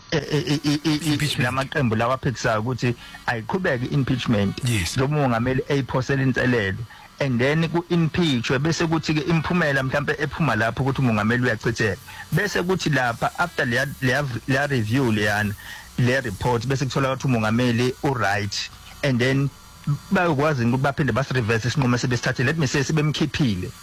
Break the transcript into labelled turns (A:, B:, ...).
A: lamaqembu lawa aphikisayo ukuthi ayiqhubeke impeachment njengoba umongameli eyiphosela inselelo and then ku-impeachwe bese kuthi ke imphumela mhlambe ephuma lapho ukuthi umongameli uyachitheka bese kuthi lapha after leya review leyana le report bese kuthola ukuthi umongameli right and then bayokwazi ukuthi baphinde basi reverse isinqumo sebesithathe let me say sibemkhiphile